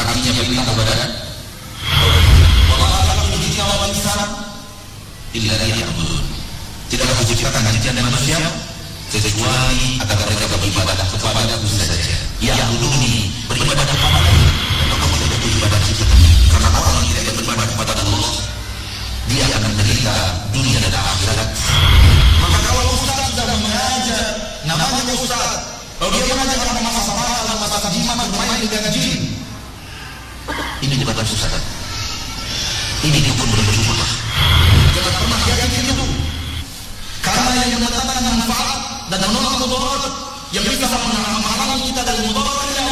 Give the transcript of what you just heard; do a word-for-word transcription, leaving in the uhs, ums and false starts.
artinya perintah kepada wallahu khalaqal jinna wal insa illa liya'budun. Tidaklah aku ciptakan jin dan manusia kecuali agar mereka beribadah kepada aku saja. Ya'buduni, beribadah kepada aku. Dan aku tidak beribadah kepada aku. Karena orang yang tidak beribadah kepada Allah, dia akan menderita dunia dan akhirat. Maka kalau ustaz sudah mengajar, namanya ustaz, kalau dia mengajar tentang masa malam, masa jimat, bermain dengan jin, ini bukan ustaz. Ini dukun berjumlah. Jangan pernah yakin itu. Karena yang mendatangkan manfaat dan menolak mudarat, yang bisa menghalangi kita dari mudaratnya